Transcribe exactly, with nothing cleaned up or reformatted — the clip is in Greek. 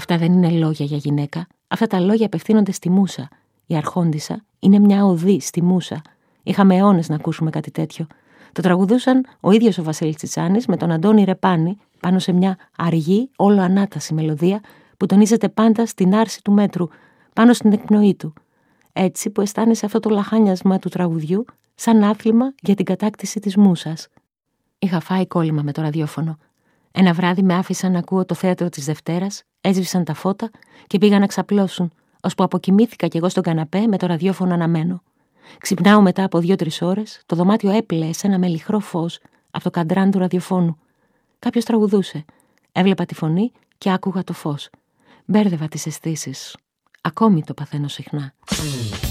Αυτά δεν είναι λόγια για γυναίκα. Αυτά τα λόγια απευθύνονται στη Μούσα. Η Αρχόντισσα είναι μια οδή στη Μούσα. Είχαμε αιώνες να ακούσουμε κάτι τέτοιο. Το τραγουδούσαν ο ίδιος ο Βασίλης Τσιτσάνης με τον Αντώνη Ρεπάνη πάνω σε μια αργή, όλο ανάταση μελωδία που τονίζεται πάντα στην άρση του μέτρου, πάνω στην εκπνοή του. Έτσι που αισθάνεσαι αυτό το λαχάνιασμα του τραγουδιού σαν άθλημα για την κατάκτηση της Μούσας. Είχα φάει κόλλημα με το ραδιόφωνο. Ένα βράδυ με άφησαν να ακούω το θέατρο της Δευτέρας, έσβησαν τα φώτα και πήγαν να ξαπλώσουν, ώσπου αποκοιμήθηκα κι εγώ στον καναπέ με το ραδιόφωνο αναμένο. Ξυπνάω μετά από δύο-τρεις ώρες, το δωμάτιο έπλεε σε ένα μελιχρό φως από το καντράν του ραδιοφώνου. Κάποιος τραγουδούσε. Έβλεπα τη φωνή και άκουγα το φως. Μπέρδευα τις αισθήσεις. Ακόμη το παθαίνω συχνά.